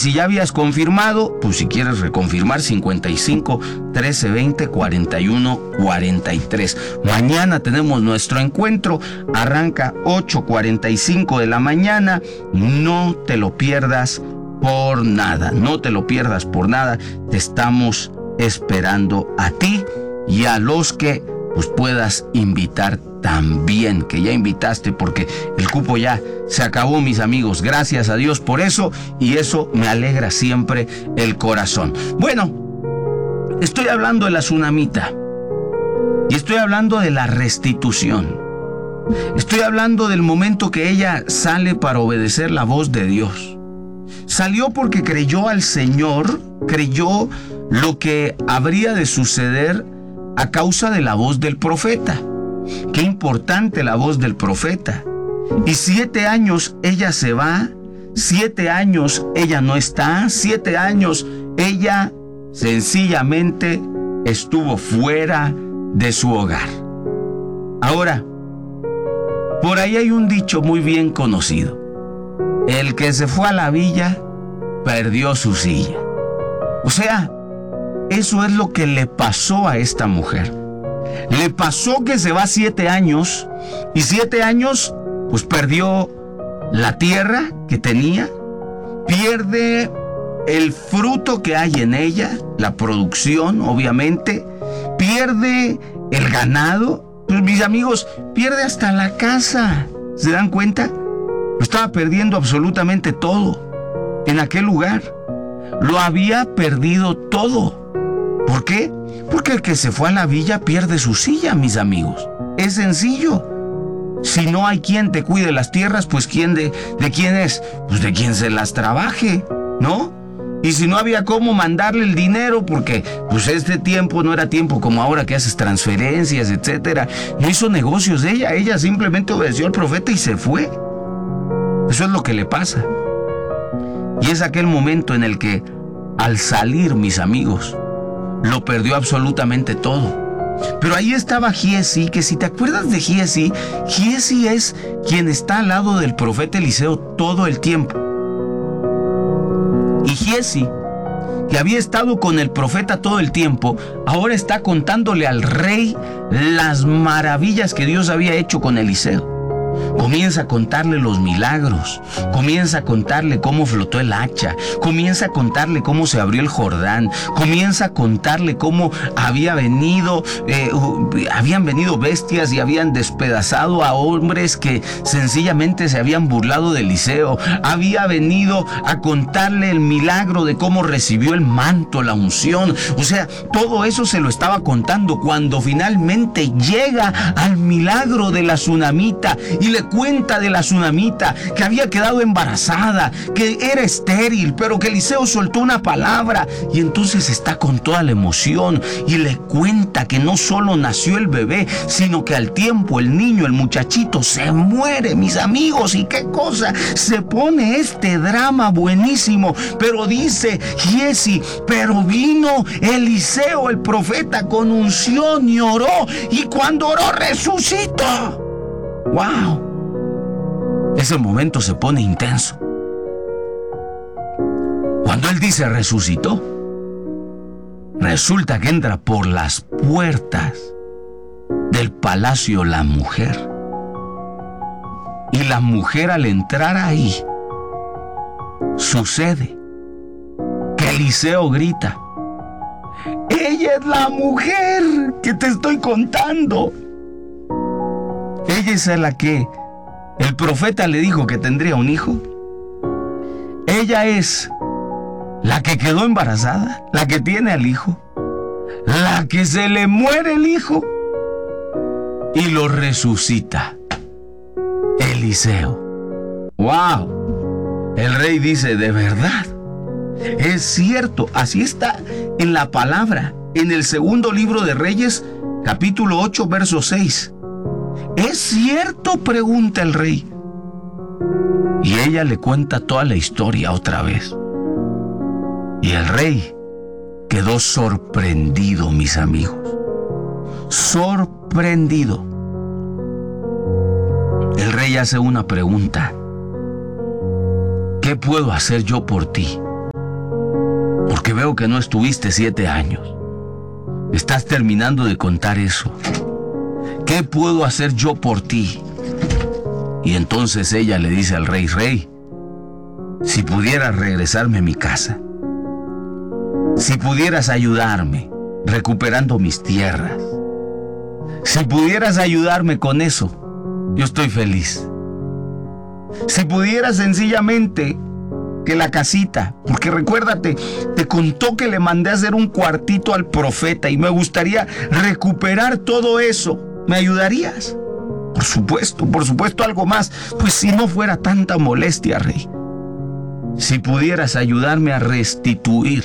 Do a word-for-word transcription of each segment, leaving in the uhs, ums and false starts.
si ya habías confirmado, pues si quieres reconfirmar, cincuenta y cinco, trece, veinte, cuarenta y uno, cuarenta y tres. Mañana tenemos nuestro encuentro, arranca ocho cuarenta y cinco de la mañana. No te lo pierdas por nada, no te lo pierdas por nada. Te estamos esperando a ti y a los que pues puedas invitar también, que ya invitaste, porque el cupo ya se acabó, mis amigos. Gracias a Dios por eso, y eso me alegra siempre el corazón. Bueno, estoy hablando de la tsunamita, y estoy hablando de la restitución. Estoy hablando del momento que ella sale para obedecer la voz de Dios. Salió porque creyó al Señor, creyó lo que habría de suceder a causa de la voz del profeta. Qué importante la voz del profeta. Y siete años ella se va, siete años ella no está, siete años ella sencillamente estuvo fuera de su hogar. Ahora, por ahí hay un dicho muy bien conocido: el que se fue a la villa perdió su silla. O sea, eso es lo que le pasó a esta mujer. Le pasó que se va siete años, y siete años pues perdió la tierra que tenía, pierde el fruto que hay en ella, la producción obviamente, pierde el ganado, pues mis amigos, pierde hasta la casa. ¿Se dan cuenta? Estaba perdiendo absolutamente todo en aquel lugar. Lo había perdido todo. ¿Por qué? Porque el que se fue a la villa pierde su silla, mis amigos. Es sencillo. Si no hay quien te cuide las tierras, pues ¿quién de, de quién es? Pues de quien se las trabaje, ¿no? Y si no había cómo mandarle el dinero, porque pues este tiempo no era tiempo como ahora que haces transferencias, etcétera. No hizo negocios de ella. Ella simplemente obedeció al profeta y se fue. Eso es lo que le pasa. Y es aquel momento en el que, al salir, mis amigos, lo perdió absolutamente todo. Pero ahí estaba Giezi, que si te acuerdas de Giezi, Giezi es quien está al lado del profeta Eliseo todo el tiempo. Y Giezi, que había estado con el profeta todo el tiempo, ahora está contándole al rey las maravillas que Dios había hecho con Eliseo. Comienza a contarle los milagros, comienza a contarle cómo flotó el hacha, comienza a contarle cómo se abrió el Jordán, comienza a contarle cómo había venido, eh, habían venido bestias y habían despedazado a hombres que sencillamente se habían burlado de Eliseo. Había venido a contarle el milagro de cómo recibió el manto, la unción. O sea, todo eso se lo estaba contando cuando finalmente llega al milagro de la tsunamita. Y le cuenta de la tsunamita que había quedado embarazada, que era estéril, pero que Eliseo soltó una palabra. Y entonces está con toda la emoción y le cuenta que no solo nació el bebé, sino que al tiempo el niño, el muchachito, se muere, mis amigos. ¿Y qué cosa? Se pone este drama buenísimo. Pero dice Giezi, pero vino Eliseo, el profeta, con unción y oró. Y cuando oró, resucitó. ¡Wow! Ese momento se pone intenso. Cuando él dice resucitó, resulta que entra por las puertas del palacio la mujer. Y la mujer, al entrar ahí, sucede que Eliseo grita: ¡ella es la mujer que te estoy contando! Ella es a la que el profeta le dijo que tendría un hijo. Ella es la que quedó embarazada, la que tiene al hijo, la que se le muere el hijo y lo resucita Eliseo. ¡Wow! El rey dice: de verdad, es cierto. Así está en la palabra, en el segundo libro de Reyes, capítulo ocho, verso seis. ¿Es cierto?, pregunta el rey. Y ella le cuenta toda la historia otra vez. Y el rey quedó sorprendido, mis amigos. Sorprendido. El rey hace una pregunta: ¿qué puedo hacer yo por ti? veo que no estuviste siete años. Estás terminando de contar eso. ¿Qué puedo hacer yo por ti? Y entonces ella le dice al rey: Rey, si pudieras regresarme a mi casa, si pudieras ayudarme recuperando mis tierras, si pudieras ayudarme con eso, yo estoy feliz. Si pudieras sencillamente que la casita, porque recuérdate, te contó que le mandé a hacer un cuartito al profeta y me gustaría recuperar todo eso, ¿me ayudarías? Por supuesto, por supuesto, algo más, pues si no fuera tanta molestia, rey. Si pudieras ayudarme a restituir,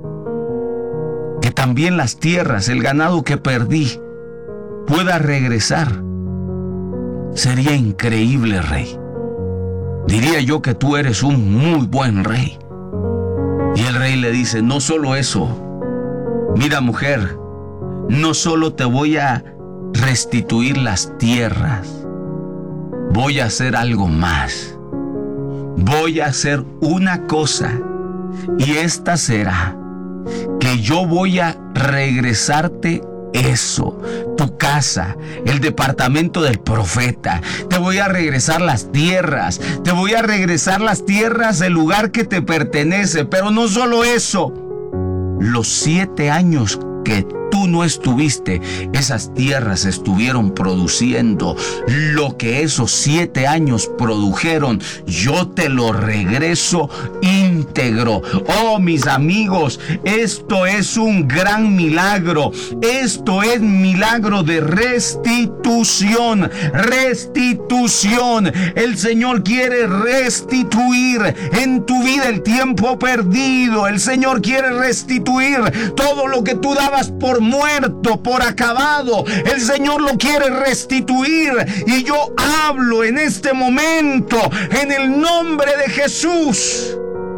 que también las tierras, el ganado que perdí, pueda regresar, sería increíble, rey. Diría yo que tú eres un muy buen rey. Y el rey le dice: no solo eso, mira, mujer, no solo te voy a restituir las tierras, voy a hacer algo más. Voy a hacer una cosa, y esta será que yo voy a regresarte eso, tu casa, el departamento del profeta. Te voy a regresar las tierras, te voy a regresar las tierras, el lugar que te pertenece. Pero no solo eso, los siete años que tú no estuviste, esas tierras estuvieron produciendo lo que esos siete años produjeron. Yo te lo regreso íntegro. Oh, mis amigos, esto es un gran milagro. Esto es milagro de restitución. Restitución. El Señor quiere restituir en tu vida el tiempo perdido. El Señor quiere restituir todo lo que tú dabas por muerto, por acabado. El Señor lo quiere restituir, y yo hablo en este momento en el nombre de Jesús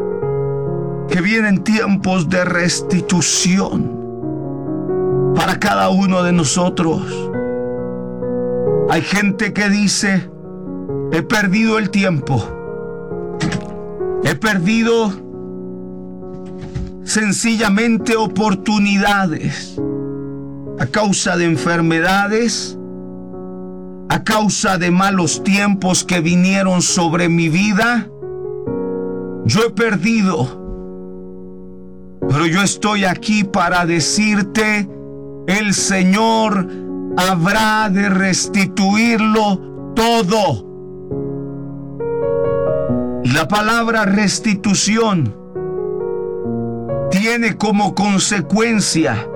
que vienen tiempos de restitución para cada uno de nosotros. Hay gente que dice: he perdido el tiempo, he perdido sencillamente oportunidades a causa de enfermedades, a causa de malos tiempos que vinieron sobre mi vida. Yo he perdido, pero yo estoy aquí para decirte: el Señor habrá de restituirlo todo. La palabra restitución tiene como consecuencia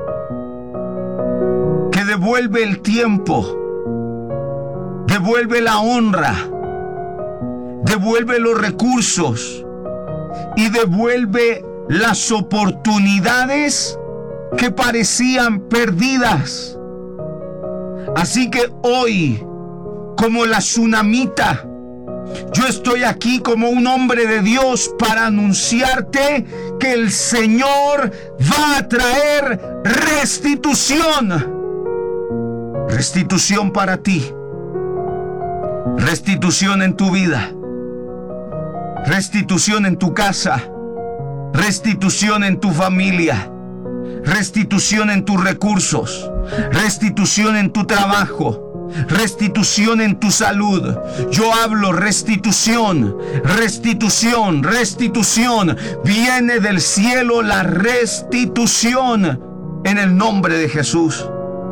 que devuelve el tiempo, devuelve la honra, devuelve los recursos y devuelve las oportunidades que parecían perdidas. Así que hoy, como la tsunamita, yo estoy aquí como un hombre de Dios para anunciarte que el Señor va a traer restitución. Restitución para ti. Restitución en tu vida. Restitución en tu casa. Restitución en tu familia. Restitución en tus recursos. Restitución en tu trabajo. Restitución en tu salud. Yo hablo restitución, restitución, restitución. Viene del cielo la restitución en el nombre de Jesús.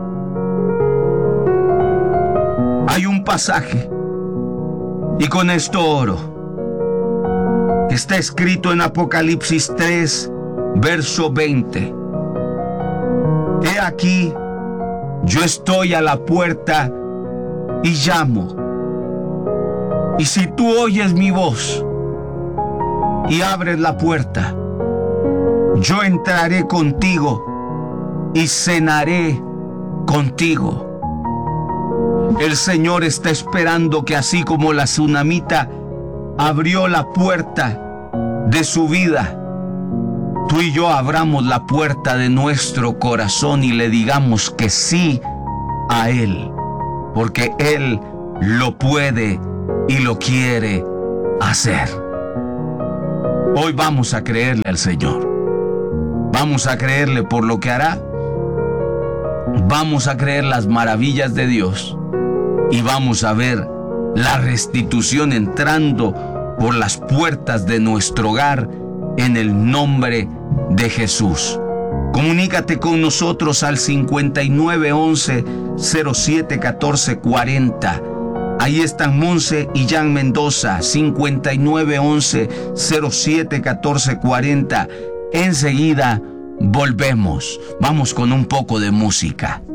Hay un pasaje, y con esto oro, que está escrito en Apocalipsis tres, verso veinte. He aquí, yo estoy a la puerta y llamo. Y si tú oyes mi voz y abres la puerta, yo entraré contigo y cenaré contigo. El Señor está esperando que, así como la tsunamita abrió la puerta de su vida, tú y yo abramos la puerta de nuestro corazón y le digamos que sí a Él, porque Él lo puede y lo quiere hacer. Hoy vamos a creerle al Señor. Vamos a creerle por lo que hará. Vamos a creer las maravillas de Dios. Y vamos a ver la restitución entrando por las puertas de nuestro hogar en el nombre de Jesús. Comunícate con nosotros al cincuenta y nueve once, cero siete catorce cuarenta. Ahí están Monse y Jan Mendoza, cincuenta y nueve once, cero siete catorce cuarenta. Enseguida volvemos. Vamos con un poco de música.